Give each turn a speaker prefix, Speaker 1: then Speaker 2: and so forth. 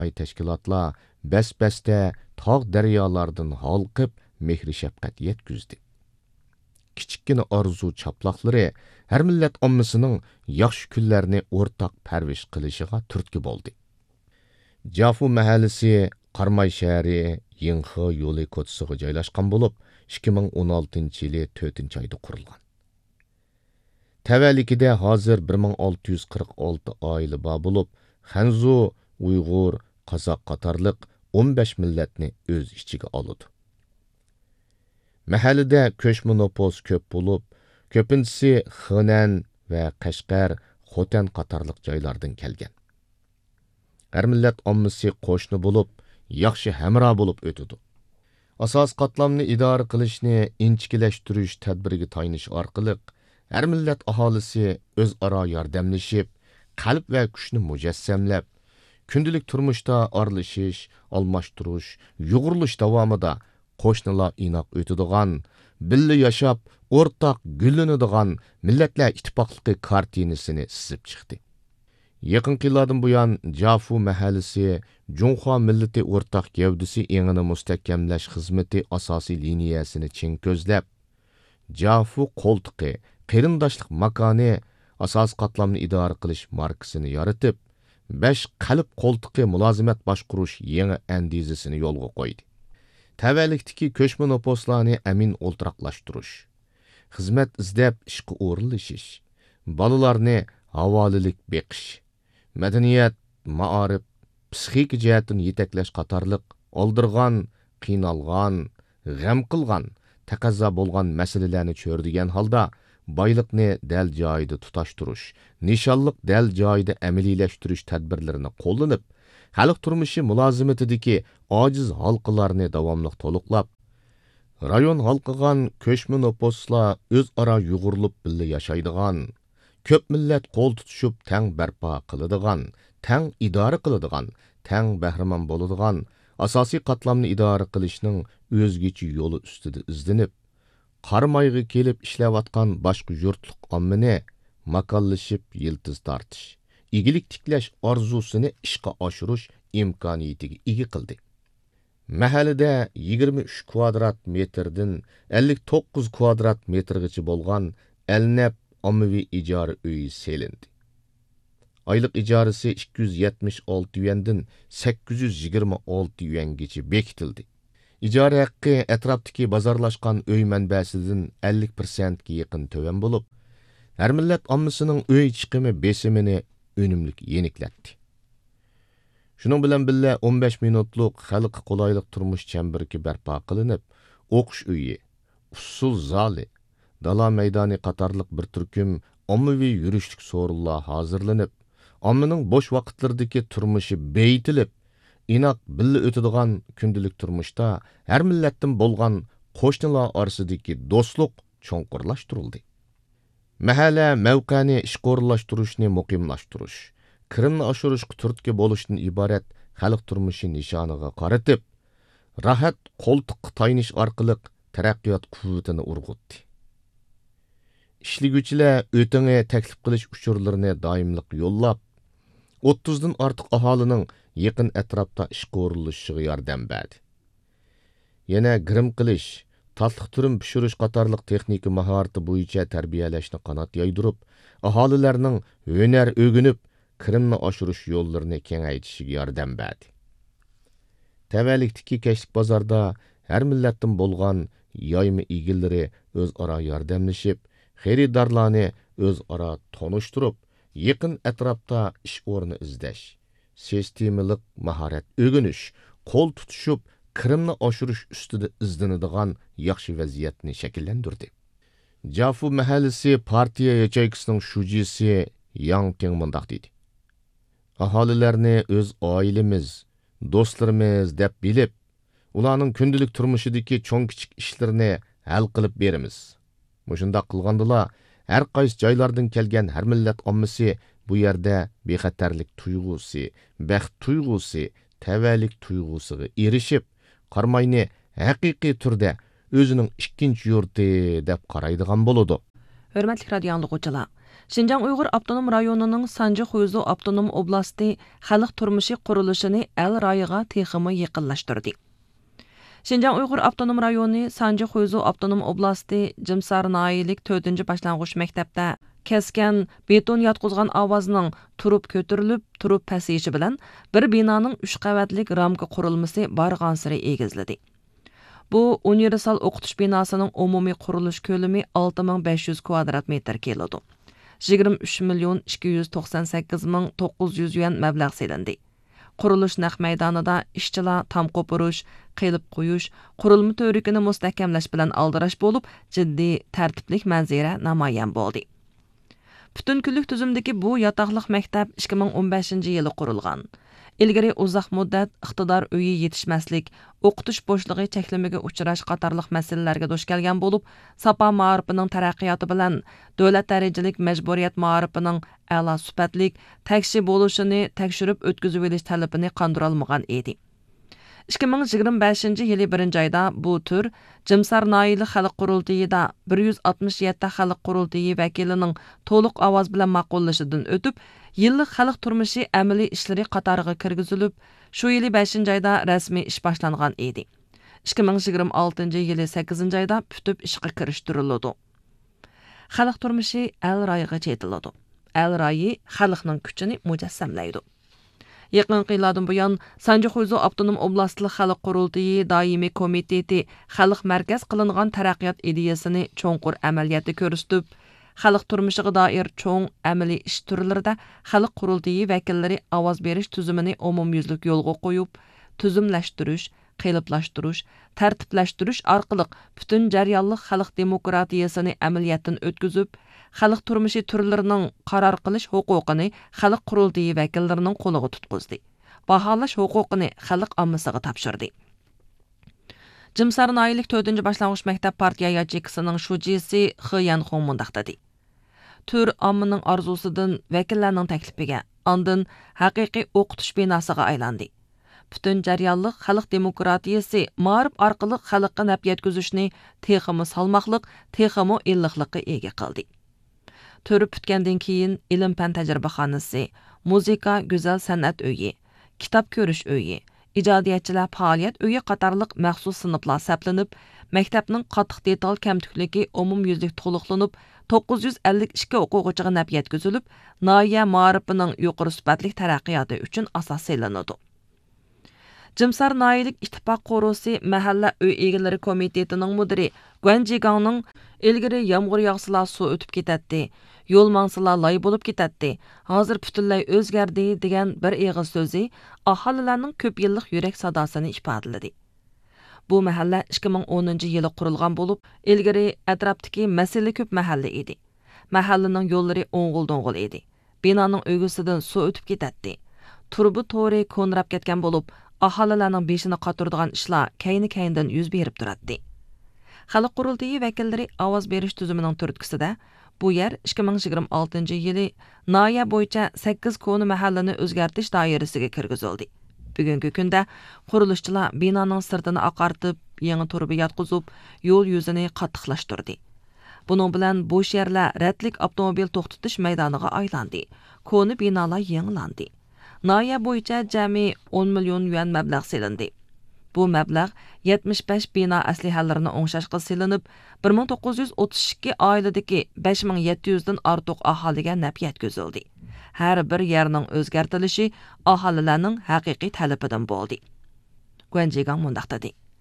Speaker 1: təşkilatlar bəs-bəsdə tağ dəryalardan halqıb mehri şəfqət yetküzdü. Kiçikkina arzu çaplaqları hər millət ommasının yaxşı kunlarni o'rtaq parvish qilishiga turtki bo'ldi. Jafu mahallasi Qarmay shahri Yingxi yo'li ko'chasiga joylashgan bo'lib, 2016-yili 4-oyda qurilgan. Tavallikida hozir 1646 oila bor bo'lib, Xanzu, Uyg'ur, Qozoq qatorliq 15 millatni o'z ichiga oladi. Mahallada ko'chma nopos ko'p bo'lib, ko'pinchisi Xinan va Qashqar, Xotan qatorliq joylardan kelgan. Har millat ommasi qo'shni bo'lib, yaxshi hamro bo'lib o'tadi. Asos qatlamni idora qilishni inchiklashtirish tadbiriga tayinish orqali har millat aholisi o'zaro yordamlashib, qalb va kuchni mujassamlab, kundalik turmushda aralishish, almashtirish, yug'urilish davomida qo'shnilar inoq o'tadigan, birga yashab, o'rtaq gullanadigan millatlar ittifoqligi kartinasini sizib chiqdi. Yaqinqi yillardan buyon Jafu mahallasi Junxo millati o'rtaq gavdasi engini mustahkamlash xizmati asosiy liniyasini ching ko'zlab, Jafu qo'ltiqi, qarindoshlik makoni asos qatlamni idora qilish markasini yaratib, 5 qalb qo'ltiqi mulozimat boshqurish yangi andizasini yo'lga qo'ydi. Tavallikdagi ko'chma noposlarni amin o'ltiraqlashtirish, xizmat izlab ishga o'rinlashish, bolalarni havolilik beqish, madaniyat, ma'arif, psixik jihatdan yetaklash qatorliq oldirgan, qiynalgan, g'am qilgan, taqozo bo'lgan masalalarni cho'rdigan holda boyliqni dal joyida tutashtirish, nishonliq dal joyida amaliylashtirish tadbirlarini qo'llanib, xalq turmushi mulozimatidagi ojiz halqalarni davomli to'liqlab, rayon halqigan ko'chma noposlar o'zaro yug'urilib birga yashaydigan, ko'p millat qo'l tutishib tang barpo qiladigan, tang idora qiladigan, tang bahramon bo'ladigan asosiy qatlamni idora qilishning o'zgacha yo'li ustida izlanib, Qarmayga kelib ishlayotgan boshqa yurtliq ommani makallashib yiltiz tortish, igilik tiklash orzusini ishga oshirish imkoniyatiga ega qildi. Mahallada 23 kvadrat metrdan 59 kvadrat metrgacha bo'lgan Elnab ommaviy ijara uyi selindi. Aylık ijarasi 276 yuandan 826 yuangacha bekitildi. İcari haqqı etrafdaki bazarlaşkan öy mənbəsindən 50% ga yaqin töven bo'lib, har millat ommasının öy chiqimi besimini önümlük yeniklatdi. Şunun bilan birga 15 minutlik xalq qulaylik turmush chambirki barpo qilinib, o'qish uyi, usul zali, dala maydoni qatorliq bir turkum ommaviy yurishlik so'rinlar hozirlanib, ommaning bo'sh vaqtlaridagi turmushi beytilib, inoq birga o'tadigan kundalik turmushda har millatdan bo'lgan qo'shnilar orasidagi do'stlik cho'nqurlashtirildi. Mahalla mavqani ishqorlashtirishni muqimlashtirish, kirimni oshirishga turtki bo'lishdan iborat xalq turmushi nishoniga qaratib, rahat qo'ltiq tayinish orqali taraqqiyot quvvatini urg'utdi. Ishliguvchilar o'tinga taklif qilish uchurlarini doimlik yo'llab, 30 dan ortiq aholining yaqin atrofda ishga o'rinlashishiga yordam berdi. Yana grim qilish, tatliq turum pishirish qatorliq texnika mahorati bo'yicha tarbiyalashni qanot yoydirib, aholilarning hunar o'rganib, kirimni oshirish yo'llarini kengaytishiga yordam berdi. Tavallikdagi kashlik bozorda har millatdan bo'lgan yoyma egillari o'zaro yordamlashib, xaridorlarni o'zaro tanishtirib, yaqin atrofda ish o'rni izlash, sistemalik mahorat o'rganish, qo'l tutishib, kirimni oshirish ustida izlanadigan yaxshi vaziyatni shakllantirdi. Jafu mahallasi partiya yachaykisining shujisi Yang Teng mundaq dedi. Aholilarni o'z oilamiz, do'stlarimiz deb bilib, ularning kundalik turmushidagi cho'ng-kichik ishlarini hal qilib beramiz. Mushunda qilgandilar, har qaysi joylardan kelgan har millat ommasi bu yerda bexatarlik tuyg'usi, baxt tuyg'usi, tavallik tuyg'usiga erishib, Qarmayni haqiqiy turda o'zining ikkinchi yurti deb qaraydigan bo'ladi.
Speaker 2: Hörmətli radio anlıqçılar, Şinjan Uyghur Avtonom rayonunun Sanji Xuyzu Avtonom Oblasti xalq turmushi qurilishini el rayiga teximi yaqinlashtirdi. Şinjan Uyghur Avtonom rayoni Sanji Xuyzu Avtonom Oblasti Jimsar Nailik 4-ci başlanğıç məktəbdə kesken beton yatqızğan avazının turub kötürülüb, turub pəsiyişi bilan bir binanın 3 qavatlik ramka qurilmasi barğansırı egizledi. Bu universal o'qitish binasının umumi qurilish ko'lami 6500 kvadrat metr keladi. 23 milyon 298 ming 900 yuan mablag' selindi. Qurilish naq maydonida ishchilar tam qo'pirish, qilib qo'yish, qurilma to'rikini mustahkamlash bilan aldirash bo'lib, jiddiy tartiblik manzara namoyon bo'ldi. Butun kunlik tuzumdagi bu yotoqliq maktab 2015-yili qurilgan. Ilgari uzoq muddat iqtidor uyi yetishmaslik, o'qitish bo'shligi cheklamiga uchrash qatorliq masalalarga duch kelgan bo'lib, Sapa ma'rifining taraqqiyoti bilan davlat darajalik majburiyat ma'rifining a'lo sifatlik takshi bo'lishini tekshirib o'tkazib olish talabini qondira olmagan edi. 2025-yili 1-oyda bu tur Jimsar Naili xalq qurultayida 167 xalq qurultayi vakilining to'liq ovoz bilan ma'qullashidan o'tib, yillik xalq turmushi amaliy ishlari qatoriga kirgizilib, shu yili 5-oyda rasmiy ish boshlangan edi. 2026-yili 8-oyda putib ishga kirishtiriladi. Xalq turmushi el rayiga chetiladi. El rayi xalqning kuchini mujassamlaydi. Yaqinqi yillardan buyon Sanji Xuyzu Avtonom Oblastlik xalq qurultayi doimiy komiteti xalq markaz qilingan taraqqiyot ideyasini cho'nqur amaliyotda ko'rsatib, xalq turmushiga doir cho'ng amaliy ish turlarida xalq qurultayi vakillari ovoz berish tuzumini umumyuzlik yo'lga qo'yib, tuzumlashtirish, qiliblashtirish, tartiblashtirish orqali butun jarayonlik xalq demokratiyasini amaliyotdan o'tkazib, xalq turmushi turlarining qaror qilish huquqini xalq qurultayi vakillarining qo'liga tutqizdi. Baholash huquqini xalq ommasiga topshirdi. Jimsar Nailik 4-ci başlanğıç məktəb partiya yachikisining shujisi Xiyan Xong mundaq dedi. Tur ommaning arzusidan vakillarning taklifiga, ondan haqiqiy o'qitish binosiga aylandi. Butun jarayonlik xalq demokratiyasi ma'rif orqali xalqqa naf yetkazishni texmi salmoqliq, texmi illiqlikqa ega qildi. Tur bitgandan keyin ilm-fan tajribaxonasi, muzika, go'zal san'at uyi, kitob ko'rish uyi, ijodiyatchilar faoliyat uyi qatorliq maxsus sinflar saplanib, maktabning qattiq detal kamtukligi umumyuzlik to'liqlanib, 952 o'quvchiga naf yetkazilib, noya ma'rifining yuqori sifatli taraqqiyoti uchun asos saylanadi. Jimsar Nailik ittifoq qo'rosi mahalla uy egalari komitetining mudiri Guanjigangning ilgari yomg'ir yog'sila suv o'tib ketadi, yo'l mangsila lay bo'lib ketadi, hozir butunlay o'zgardi degan bir eg'iz so'zi aholilarning ko'p yillik yurak sadosini ifodaladi. Bu mahalla 2010-yili qurilgan bo'lib, ilgari atrofdagi masala ko'p mahalla edi. Mahallaning yo'llari o'ng'il-do'ng'il edi. Binoning o'g'isidan suv o'tib ketadi. Turbi to'ri ko'nrab ketgan bo'lib, aholilarning beshini qotirdigan ishlar kayni-kayndan yuz berib turadi. Xalq qurultayi vakillari ovoz berish tuzumining turtkisida bu yer 2026-yili noya bo'yicha 8 koni mahallani o'zgartish doirasiga kirgizildi. Bugungi kunda qurilishchilar binoning sirtini oqartib, yangi turbi yotqizib, yo'l yuzini qattiqlashtirdi. Buning bilan bo'sh yerlar radlik avtomobil to'xtatish maydoniga aylandi. Koni binolar yangilandi. Noya bo'yicha jami 10 million yuan mablag' selindi. Bu mablag' 75 bino aslihalarini o'ngshashga selinib, 1932 oiladagi 5700 dan ortiq aholiga naf yetkazildi. Har bir yerning o'zgartirishi aholilarning haqiqiy talabidan bo'ldi. Guanjigang mundaq dedi.